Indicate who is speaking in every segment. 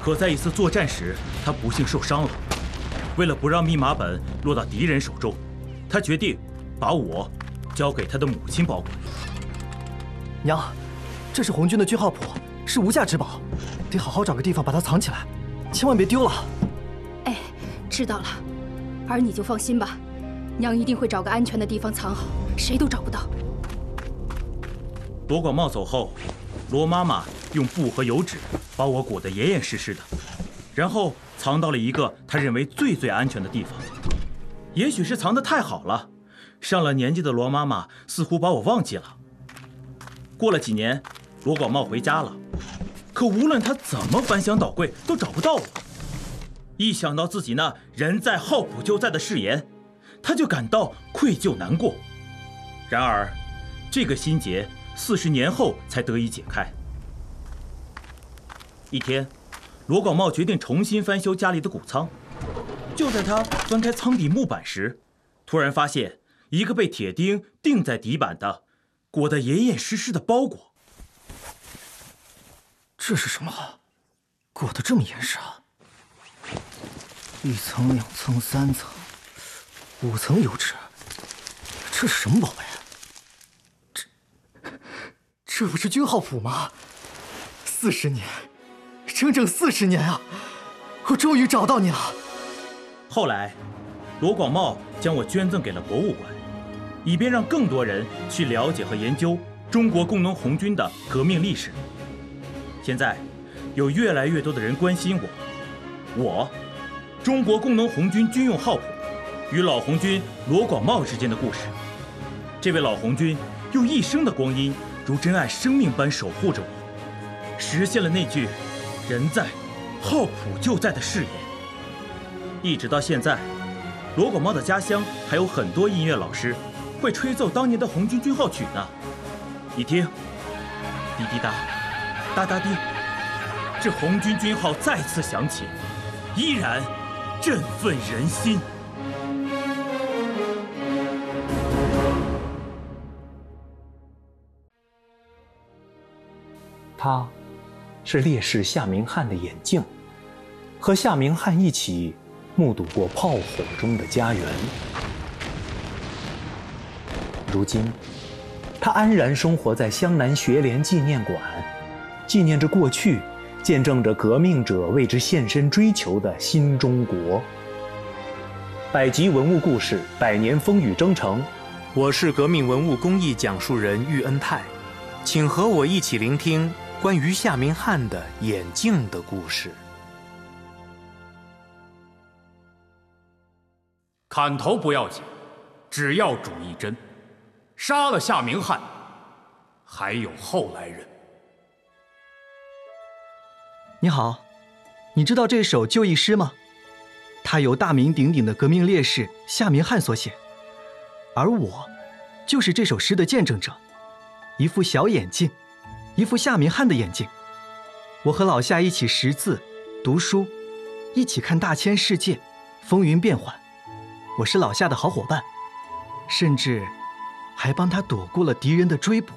Speaker 1: 可在一次作战时，他不幸受伤了。为了不让密码本落到敌人手中，他决定把我交给他的母亲保管。
Speaker 2: 娘，这是红军的军号谱，是无价之宝，得好好找个地方把它藏起来，千万别丢了。
Speaker 3: 哎，知道了，儿你就放心吧，娘一定会找个安全的地方藏好，谁都找不到。
Speaker 1: 罗广茂走后，罗妈妈用布和油纸把我裹得严严实实的，然后藏到了一个她认为最安全的地方。也许是藏得太好了，上了年纪的罗妈妈似乎把我忘记了。过了几年，罗广茂回家了，可无论他怎么翻箱倒柜，都找不到我。一想到自己那人在好普就在的誓言，他就感到愧疚难过。然而，这个心结40年后才得以解开。一天，罗广茂决定重新翻修家里的谷仓。就在他翻开仓底木板时，突然发现一个被铁钉钉在底板的、裹得严严实实的包裹。
Speaker 2: 这是什么？裹得这么严实啊！1层、2层、3层、5层油纸，这是什么宝贝？这不是军号谱吗？40年，整整40年啊！我终于找到你了。
Speaker 1: 后来，罗广茂将我捐赠给了博物馆，以便让更多人去了解和研究中国工农红军的革命历史。现在，有越来越多的人关心我中国工农红军军用号谱与老红军罗广茂之间的故事。这位老红军用一生的光阴，如珍爱生命般守护着我，实现了那句“人在，号谱就在”的誓言。一直到现在，罗广茂的家乡还有很多音乐老师会吹奏当年的红军军号曲呢。你听，滴滴答，哒哒滴，这红军军号再次响起，依然振奋人心。
Speaker 4: 他是烈士夏明翰的眼镜，和夏明翰一起目睹过炮火中的家园。如今，他安然生活在湘南学联纪念馆，纪念着过去，见证着革命者为之献身追求的新中国。百集文物故事，100年风雨征程。我是革命文物工艺讲述人喻恩泰，请和我一起聆听关于夏明翰的眼镜的故事。
Speaker 5: 砍头不要紧，只要主一针。杀了夏明翰，还有后来人。
Speaker 2: 你好，你知道这首就义诗吗？它由大名鼎鼎的革命烈士夏明翰所写，而我就是这首诗的见证者。一副小眼镜，一副夏明翰的眼镜。我和老夏一起识字、读书，一起看大千世界，风云变幻。我是老夏的好伙伴，甚至还帮他躲过了敌人的追捕。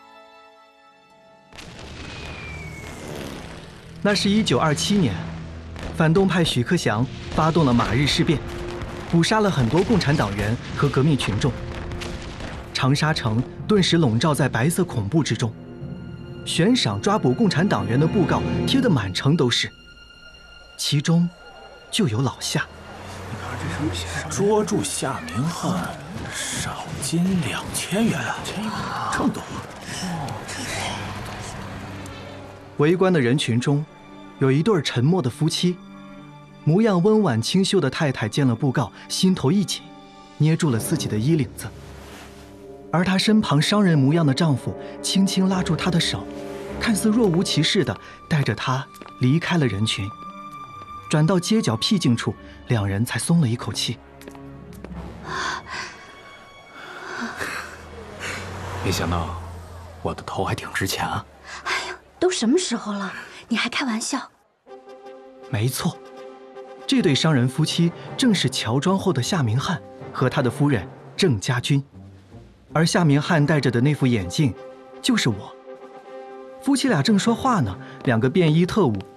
Speaker 2: 那是1927年，反动派许克祥发动了马日事变，捕杀了很多共产党员和革命群众。长沙城顿时笼罩在白色恐怖之中，悬赏抓捕共产党员的布告贴得满城都是，其中就有老夏。
Speaker 6: 捉住夏明翰，赏金2000元，这么多。
Speaker 2: 围观的人群中，有一对沉默的夫妻，模样温婉清秀的太太见了布告，心头一紧，捏住了自己的衣领子。而她身旁商人模样的丈夫轻轻拉住她的手，看似若无其事地带着她离开了人群。转到街角僻静处，两人才松了一口气。
Speaker 6: 没想到我的头还挺值钱啊！
Speaker 7: 哎呀，都什么时候了，你还开玩笑？
Speaker 2: 没错，这对商人夫妻正是乔装后的夏明翰和他的夫人郑家军，而夏明翰戴着的那副眼镜就是我。夫妻俩正说话呢，两个便衣特务